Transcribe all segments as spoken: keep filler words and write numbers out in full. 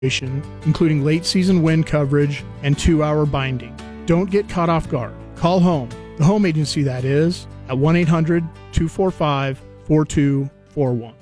including late season wind coverage and two-hour binding. Don't get caught off guard. Call home, the home agency that is, at one eight hundred two four five four two four one.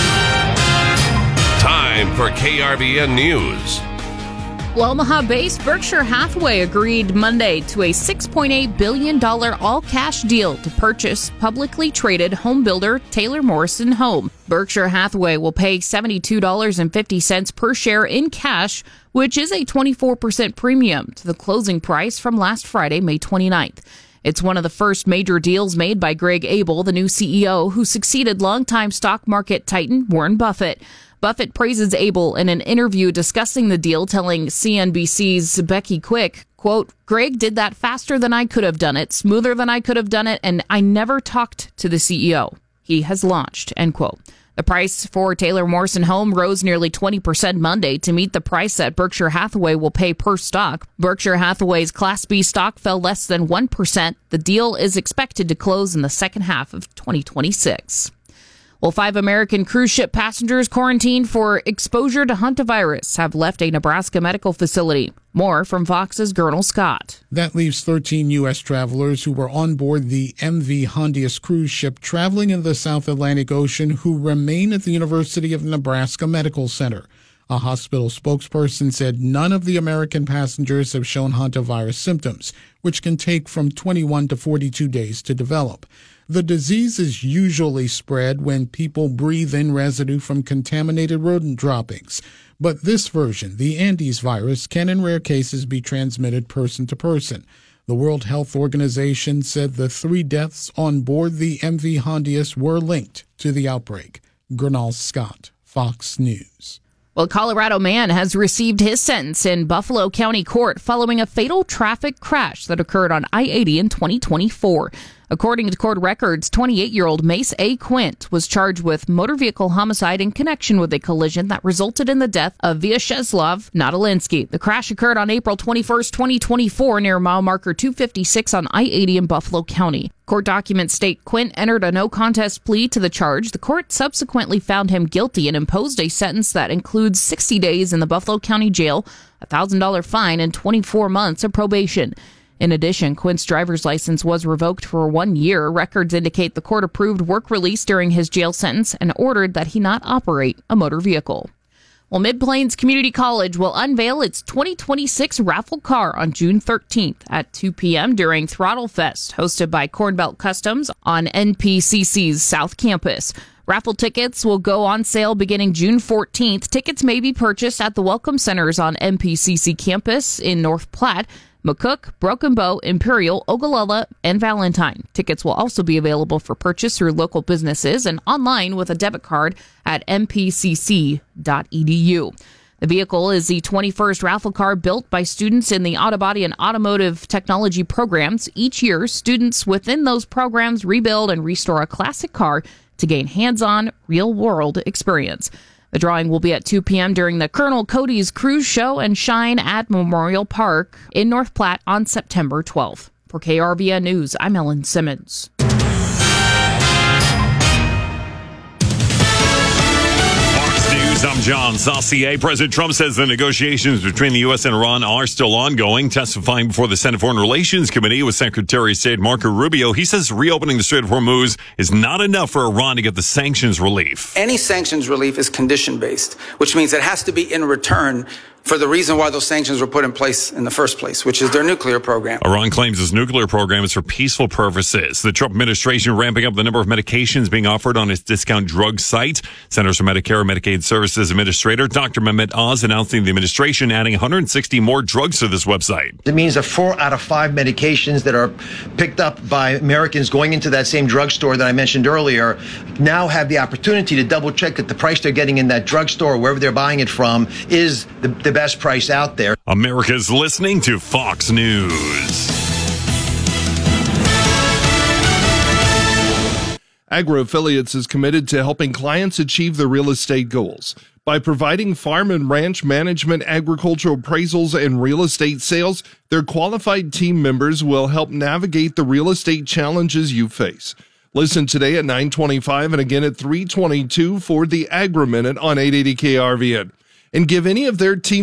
Time for K R V N News. Well, Omaha-based Berkshire Hathaway agreed Monday to a six point eight billion dollars all-cash deal to purchase publicly traded home builder Taylor Morrison Home. Berkshire Hathaway will pay seventy-two dollars and fifty cents per share in cash, which is a twenty-four percent premium to the closing price from last Friday, May twenty-ninth. It's one of the first major deals made by Greg Abel, the new C E O, who succeeded longtime stock market titan Warren Buffett. Buffett praises Abel in an interview discussing the deal, telling C N B C's Becky Quick, quote, "Greg did that faster than I could have done it, smoother than I could have done it, and I never talked to the C E O. He has launched," end quote. The price for Taylor Morrison Home rose nearly twenty percent Monday to meet the price that Berkshire Hathaway will pay per stock. Berkshire Hathaway's Class B stock fell less than one percent. The deal is expected to close in the second half of twenty twenty-six. Well, five American cruise ship passengers quarantined for exposure to hantavirus have left a Nebraska medical facility. More from Fox's Gernal Scott. That leaves thirteen U S travelers who were on board the M V Hondius cruise ship traveling in the South Atlantic Ocean who remain at the University of Nebraska Medical Center. A hospital spokesperson said none of the American passengers have shown hantavirus symptoms, which can take from twenty-one to forty-two days to develop. The disease is usually spread when people breathe in residue from contaminated rodent droppings. But this version, the Andes virus, can in rare cases be transmitted person to person. The World Health Organization said the three deaths on board the M V Hondius were linked to the outbreak. Gernal Scott, Fox News. Well, a Colorado man has received his sentence in Buffalo County Court following a fatal traffic crash that occurred on I eighty in twenty twenty-four. According to court records, twenty-eight-year-old Mace A. Quint was charged with motor vehicle homicide in connection with a collision that resulted in the death of Vyacheslav Nadolinsky. The crash occurred on April twenty-first, twenty twenty-four near mile marker two fifty-six on I eighty in Buffalo County. Court documents state Quint entered a no-contest plea to the charge. The court subsequently found him guilty and imposed a sentence that includes sixty days in the Buffalo County Jail, a one thousand dollars fine, and twenty-four months of probation. In addition, Quint's driver's license was revoked for one year. Records indicate the court approved work release during his jail sentence and ordered that he not operate a motor vehicle. Well, Mid-Plains Community College will unveil its twenty twenty-six raffle car on June thirteenth at two p.m. during Throttle Fest, hosted by Cornbelt Customs on N P C C's South Campus. Raffle tickets will go on sale beginning June fourteenth. Tickets may be purchased at the Welcome Centers on N P C C campus in North Platte, McCook, Broken Bow, Imperial, Ogallala, and Valentine. Tickets will also be available for purchase through local businesses and online with a debit card at n p c c dot e d u. The vehicle is the twenty-first raffle car built by students in the auto body and automotive technology programs. Each year, students within those programs rebuild and restore a classic car to gain hands-on, real-world experience. The drawing will be at two p.m. during the Colonel Cody's Cruise Show and Shine at Memorial Park in North Platte on September twelfth. For K R V N News, I'm Ellen Simmons. I'm John Saucier. President Trump says the negotiations between the U S and Iran are still ongoing. Testifying before the Senate Foreign Relations Committee with Secretary of State Marco Rubio, he says reopening the Strait of Hormuz is not enough for Iran to get the sanctions relief. Any sanctions relief is condition-based, which means it has to be in return for the reason why those sanctions were put in place in the first place, which is their nuclear program. Iran claims its nuclear program is for peaceful purposes. The Trump administration ramping up the number of medications being offered on its discount drug site. Centers for Medicare and Medicaid Services Administrator Doctor Mehmet Oz announcing the administration adding one hundred sixty more drugs to this website. It means that four out of five medications that are picked up by Americans going into that same drugstore that I mentioned earlier now have the opportunity to double check that the price they're getting in that drugstore, wherever they're buying it from, is the, the best price out there. America's listening to Fox News. AgroAffiliates is committed to helping clients achieve their real estate goals. By providing farm and ranch management, agricultural appraisals, and real estate sales, their qualified team members will help navigate the real estate challenges you face. Listen today at nine twenty-five and again at three twenty-two for the Agri Minute on eight eighty K R V N. and give any of their team